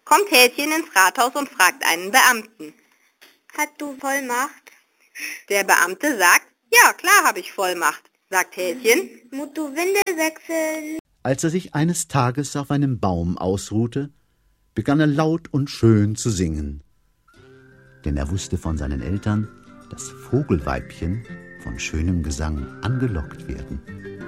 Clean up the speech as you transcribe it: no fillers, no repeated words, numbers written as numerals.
kommt Häschen ins Rathaus und fragt einen Beamten. Hast du Vollmacht? Der Beamte sagt, ja, klar habe ich Vollmacht, sagt Häschen. Musst du Winde wechseln? Als er sich eines Tages auf einem Baum ausruhte, begann er laut und schön zu singen. Denn er wusste von seinen Eltern, dass Vogelweibchen von schönem Gesang angelockt werden.